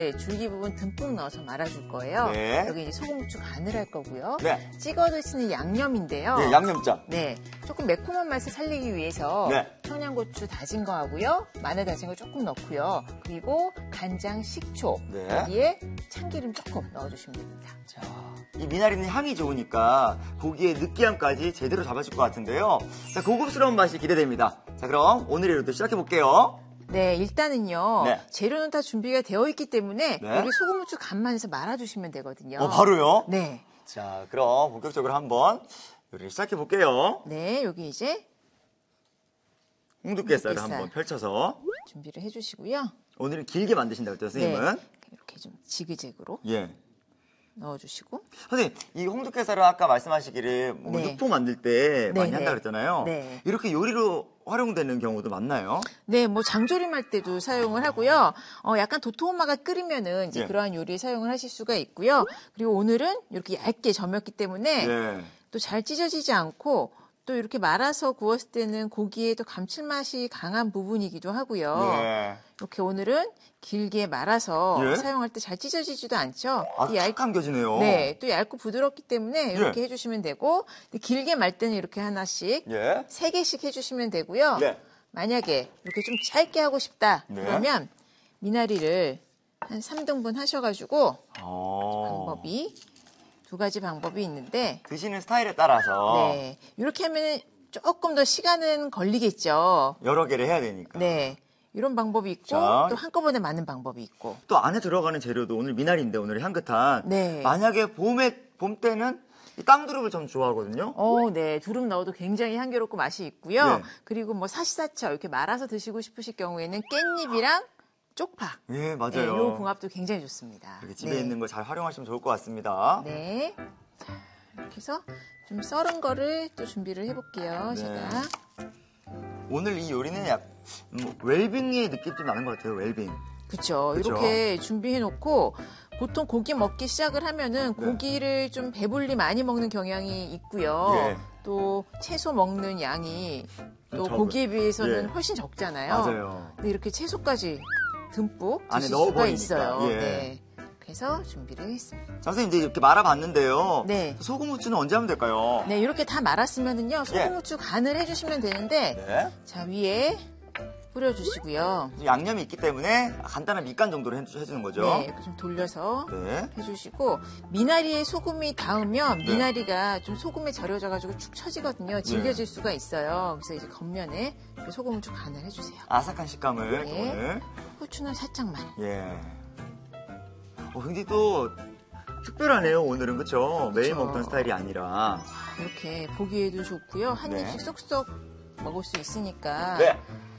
네, 줄기 부분 듬뿍 넣어서 말아줄 거예요. 네. 여기 이제 소금, 후추 간을 할 거고요. 네. 찍어 드시는 양념인데요. 네, 양념장. 네, 조금 매콤한 맛을 살리기 위해서 네. 청양고추 다진 거 하고요. 마늘 다진 거 조금 넣고요. 그리고 간장, 식초, 네. 여기에 참기름 조금 넣어주시면 됩니다. 자, 이 미나리는 향이 좋으니까 고기의 느끼함까지 제대로 잡아줄 것 같은데요. 자, 고급스러운 맛이 기대됩니다. 자, 그럼 오늘의 요리도 시작해볼게요. 네, 일단은요. 네. 재료는 다 준비가 되어 있기 때문에 네. 여기 소금, 후추 간만 해서 말아주시면 되거든요. 바로요? 네. 자, 그럼 본격적으로 한번 요리를 시작해볼게요. 네, 여기 이제 홍두깨살을 홍두깨살. 한번 펼쳐서. 준비를 해주시고요. 오늘은 길게 만드신다고 했죠, 선생님은? 네, 이렇게 좀 지그재그로 예. 넣어주시고. 선생님, 이 홍두깨살을 아까 말씀하시기를 뭐 네. 육포 만들 때 많이 네, 한다 네. 그랬잖아요. 네. 이렇게 요리로 활용되는 경우도 많나요? 네, 뭐 장조림할 때도 사용을 하고요. 약간 도토마가 끓이면은 이제 예. 그러한 요리에 사용을 하실 수가 있고요. 그리고 오늘은 이렇게 얇게 점였기 때문에 예. 또 잘 찢어지지 않고 또 이렇게 말아서 구웠을 때는 고기에 또 감칠맛이 강한 부분이기도 하고요. 예. 이렇게 오늘은 길게 말아서 예? 사용할 때 잘 찢어지지도 않죠. 아, 또 탁 감겨지네요. 네, 또 얇고 부드럽기 때문에 이렇게 예. 해주시면 되고 근데 길게 말 때는 이렇게 하나씩 예. 3개씩 해주시면 되고요. 네. 만약에 이렇게 좀 짧게 하고 싶다 네. 그러면 미나리를 한 3등분 하셔가지고 방법이 2가지 방법이 있는데 드시는 스타일에 따라서 네, 이렇게 하면 조금 더 시간은 걸리겠죠. 여러 개를 해야 되니까. 네, 이런 방법이 있고 자. 또 한꺼번에 많은 방법이 있고. 또 안에 들어가는 재료도 오늘 미나리인데 오늘 향긋한. 네. 만약에 봄 때는 이 깡두릅을 좀 좋아하거든요. 네, 두릅 넣어도 굉장히 향기롭고 맛이 있고요. 네. 그리고 뭐 사시사철 이렇게 말아서 드시고 싶으실 경우에는 깻잎이랑 쪽파. 예, 맞아요. 네, 요 궁합도 굉장히 좋습니다. 이렇게 집에 네. 있는 거 잘 활용하시면 좋을 것 같습니다. 네. 자, 이렇게 해서 좀 썰은 거를 또 준비를 해볼게요. 네. 제가. 오늘 이 요리는 웰빙의 느낌이 좀 나는 것 같아요. 웰빙. 그쵸. 그쵸. 이렇게 준비해놓고 보통 고기 먹기 시작을 하면은 네. 고기를 좀 배불리 많이 먹는 경향이 있고요. 예. 또 채소 먹는 양이 또 적은. 고기에 비해서는 예. 훨씬 적잖아요. 맞아요. 근데 이렇게 채소까지 듬뿍 안에 드실 수가 넣어버리니까. 있어요. 예. 네. 그래서 준비를 했습니다. 자, 선생님 이제 이렇게 말아봤는데요. 네. 소금 후추는 언제 하면 될까요? 네, 이렇게 다 말았으면은요, 소금, 예. 후추 간을 해주시면 되는데, 네. 자, 위에 뿌려주시고요. 양념이 있기 때문에 간단한 밑간 정도로 해주는 거죠. 네, 이렇게 좀 돌려서 네. 해주시고, 미나리에 소금이 닿으면 네. 미나리가 좀 소금에 절여져가지고 축 처지거든요. 질겨질 수가 있어요. 그래서 이제 겉면에 이렇게 소금, 후추 간을 해주세요. 아삭한 식감을 네. 오늘. 후추는 살짝만. 예. 굉장히 또 특별하네요. 오늘은 그렇죠. 매일 그쵸. 먹던 스타일이 아니라. 이렇게 보기에도 좋고요. 한 네. 입씩 쏙쏙 먹을 수 있으니까 네.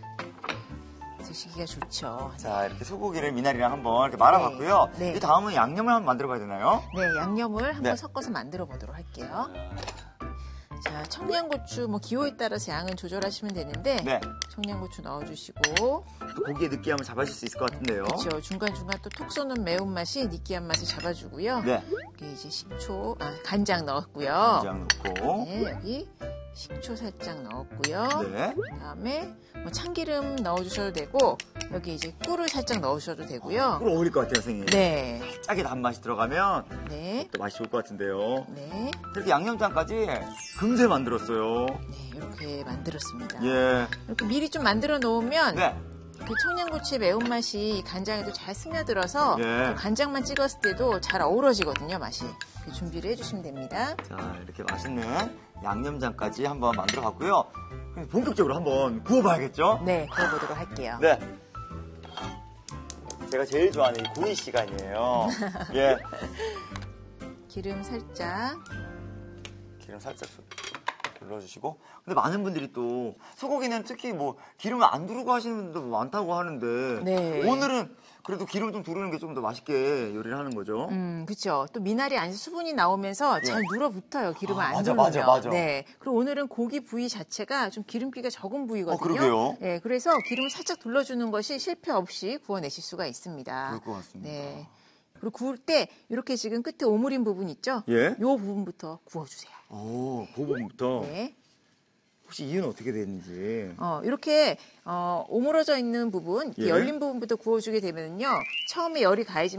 드시기가 좋죠. 자, 이렇게 소고기를 미나리랑 한번 이렇게 말아봤고요. 네. 이 다음은 양념을 한번 만들어 봐야 되나요? 네, 양념을 한번 네. 섞어서 만들어 보도록 할게요. 자, 청양고추 뭐 기호에 따라서 양은 조절하시면 되는데 네. 청양고추 넣어주시고 또 고기의 느끼함을 잡아줄 수 있을 것 같은데요. 그렇죠. 중간중간 또 톡 쏘는 매운맛이 느끼한 맛을 잡아주고요. 네. 여기 이제 식초, 간장 넣었고요. 간장 넣고. 네, 여기 식초 살짝 넣었고요. 네. 그다음에 뭐 참기름 넣어주셔도 되고 여기 이제 꿀을 살짝 넣으셔도 되고요. 꿀 어울릴 것 같아요, 선생님. 네, 짜게 단맛이 들어가면 네, 또 맛이 좋을 것 같은데요. 네, 이렇게 양념장까지 금세 만들었어요. 네, 이렇게 만들었습니다. 예. 이렇게 미리 좀 만들어 놓으면 네. 그 청양고추의 매운맛이 간장에도 잘 스며들어서 예. 또 간장만 찍었을 때도 잘 어우러지거든요, 맛이. 이렇게 준비를 해주시면 됩니다. 자, 이렇게 맛있는 양념장까지 한번 만들어 봤고요. 그럼 본격적으로 한번 구워봐야겠죠? 네, 구워보도록 할게요. 네. 제가 제일 좋아하는 이 구이 시간이에요. 예. 기름 살짝. 기름 살짝 둘러주시고. 근데 많은 분들이 또 소고기는 특히 뭐 기름을 안 두르고 하시는 분들도 많다고 하는데 네. 오늘은 그래도 기름 좀 두르는 게 좀 더 맛있게 요리를 하는 거죠. 그렇죠. 또 미나리 안에서 수분이 나오면서 잘 눌어붙어요. 기름을 안 맞아, 두르면. 맞아. 네. 그리고 오늘은 고기 부위 자체가 좀 기름기가 적은 부위거든요. 그러게요. 네, 그래서 기름을 살짝 둘러주는 것이 실패 없이 구워내실 수가 있습니다. 그럴 것 같습니다. 네. 그리고 구울 때 이렇게 지금 끝에 오므린 부분 있죠? 예. 요 부분부터 구워주세요. 오, 그 부분부터. 네. 혹시 이유는 어떻게 되는지. 이렇게 오므러져 있는 부분, 예. 열린 부분부터 구워주게 되면요. 처음에 열이 가해지면